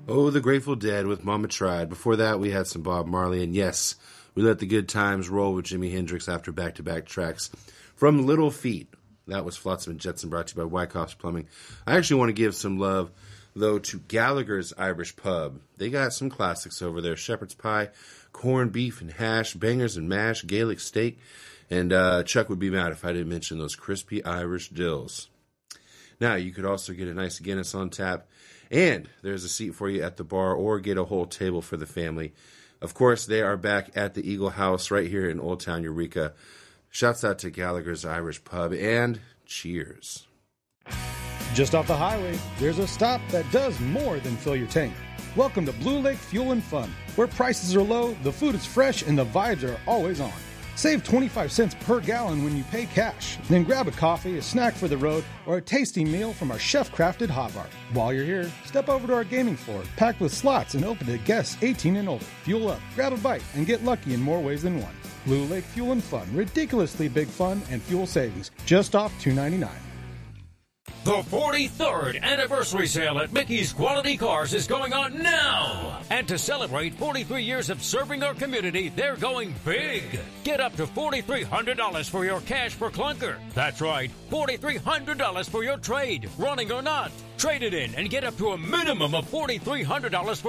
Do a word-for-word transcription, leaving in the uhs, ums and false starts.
Oh, the Grateful Dead with Mama Tried. Before that, we had some Bob Marley. And yes, we let the good times roll with Jimi Hendrix after back-to-back tracks from Little Feat. That was Flotsam and Jetsam, brought to you by Wyckoff's Plumbing. I actually want to give some love, though, to Gallagher's Irish Pub. They got some classics over there. Shepherd's pie, corned beef and hash, bangers and mash, Gaelic steak. And uh, Chuck would be mad if I didn't mention those crispy Irish dills. Now, you could also get a nice Guinness on tap. And there's a seat for you at the bar, or get a whole table for the family. Of course, they are back at the Eagle House right here in Old Town Eureka. Shouts out to Gallagher's Irish Pub, and cheers. Just off the highway, there's a stop that does more than fill your tank. Welcome to Blue Lake Fuel and Fun, where prices are low, the food is fresh, and the vibes are always on. Save twenty-five cents per gallon when you pay cash. Then grab a coffee, a snack for the road, or a tasty meal from our chef-crafted hot bar. While you're here, step over to our gaming floor, packed with slots and open to guests eighteen and older. Fuel up, grab a bite, and get lucky in more ways than one. Blue Lake Fuel and Fun. Ridiculously big fun and fuel savings. Just off two ninety-nine. The forty-third anniversary sale at Mickey's Quality Cars is going on now. And to celebrate forty-three years of serving our community, they're going big. Get up to four thousand three hundred dollars for your cash for clunker. That's right, four thousand three hundred dollars for your trade, running or not. Trade it in and get up to a minimum of four thousand three hundred dollars for